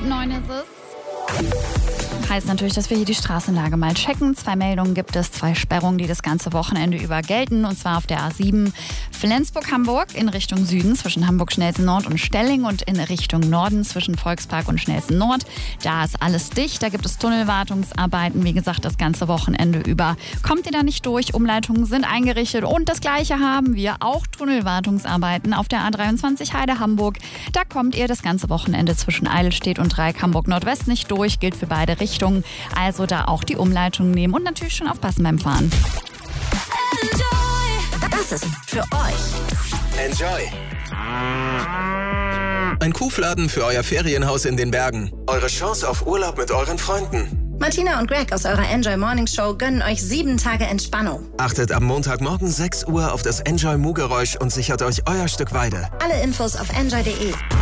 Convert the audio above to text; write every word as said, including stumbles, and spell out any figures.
neun ist es. Heißt natürlich, dass wir hier die Straßenlage mal checken. Zwei Meldungen gibt es, zwei Sperrungen, die das ganze Wochenende über gelten. Und zwar auf der A sieben Flensburg-Hamburg in Richtung Süden zwischen Hamburg-Schnelsen-Nord und Stelling und in Richtung Norden zwischen Volkspark und Schnelsen-Nord. Da ist alles dicht, da gibt es Tunnelwartungsarbeiten. Wie gesagt, das ganze Wochenende über kommt ihr da nicht durch. Umleitungen sind eingerichtet und das Gleiche haben wir auch Tunnelwartungsarbeiten auf der A dreiundzwanzig Heide-Hamburg. Da kommt ihr das ganze Wochenende zwischen Eidelstedt und Dreieck Hamburg-Nordwest nicht durch. Gilt für beide Richtungen. Also da auch die Umleitung nehmen und natürlich schon aufpassen beim Fahren. Das ist für euch. Enjoy. Ein Kuhfladen für euer Ferienhaus in den Bergen. Eure Chance auf Urlaub mit euren Freunden. Martina und Greg aus eurer Enjoy Morning Show gönnen euch sieben Tage Entspannung. Achtet am Montagmorgen sechs Uhr auf das Enjoy Mu-Geräusch und sichert euch euer Stück Weide. Alle Infos auf enjoy punkt de.